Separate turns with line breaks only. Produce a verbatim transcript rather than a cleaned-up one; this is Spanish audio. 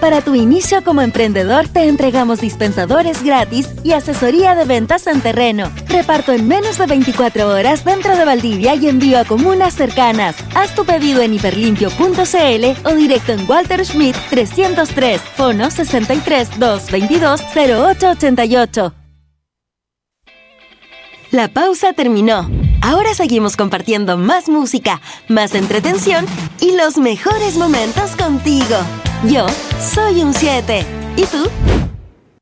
Para tu inicio como emprendedor, te entregamos dispensadores gratis y asesoría de ventas en terreno. Reparto en menos de veinticuatro horas dentro de Valdivia y envío a comunas cercanas. Haz tu pedido en hiperlimpio punto c l o directo en Walter Schmidt trescientos tres, fono sesenta y tres, doscientos veintidós, cero ocho ochenta y ocho. La pausa terminó. Ahora seguimos compartiendo más música, más entretención y los mejores momentos contigo. Yo soy un siete. ¿Y tú?